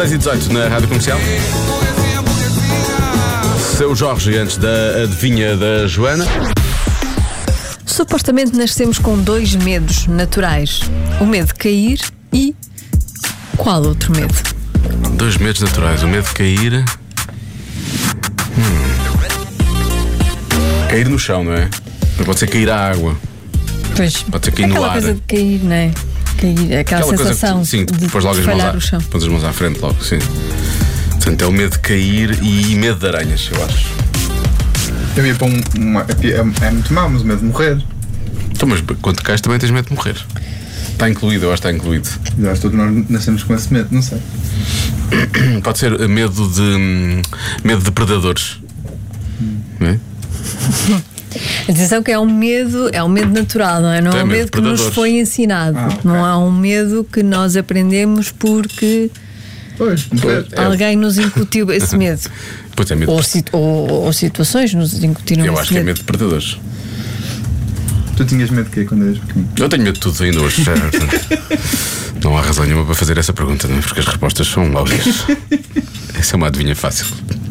6h18 na Rádio Comercial. Seu Jorge, antes da adivinha da Joana. Supostamente nascemos com 2 medos naturais: o medo de cair e qual outro medo? 2 medos naturais: o medo de cair. Cair no chão, não é? Não pode ser cair à água. Pois, pode ser cair no ar. Aquela coisa de cair, não é? Cair, aquela sensação coisa que, sim, de depois logo falhar o chão. Pões as mãos à frente logo, sim. Portanto, é o medo de cair e medo de aranhas, eu acho. Eu ia para é muito mau, mas o medo de morrer. Então, mas quando cais também tens medo de morrer. Está incluído, eu acho que está incluído. Eu acho que todos nós nascemos com esse medo, não sei. Pode ser medo de predadores. Não é? Atenção que é um medo natural, não é? Não é um medo que nos foi ensinado. Okay. Não é um medo que nós aprendemos porque alguém nos incutiu esse medo. Pois é, medo ou situações nos incutiram esse medo. Eu acho que é medo de predadores. Tu tinhas medo de quê quando eras pequeno? Eu tenho medo de tudo ainda hoje. Não há razão nenhuma para fazer essa pergunta, não é? Porque as respostas são óbvias. Essa é uma adivinha fácil.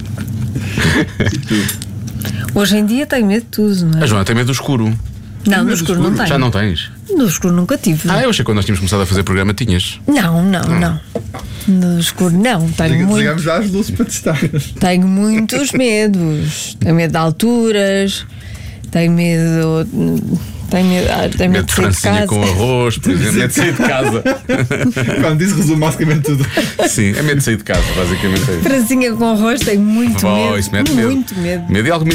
Hoje em dia tenho medo de tudo, não é? A Joana tem medo do escuro. Não, do escuro não tenho. Já não tens? No escuro nunca tive. Eu achei que quando nós tínhamos começado a fazer programa tinhas. Não. No escuro não. Desligamos já as luzes para testar. Tenho muitos medos. Tenho medo de alturas. Tenho medo de francinha com arroz, por exemplo. Medo de sair de casa. Quando diz, resume basicamente tudo. Sim, é medo de sair de casa, basicamente é isso. Francinha com arroz, tenho muito medo. Isso mete medo. Muito medo. Medo e algo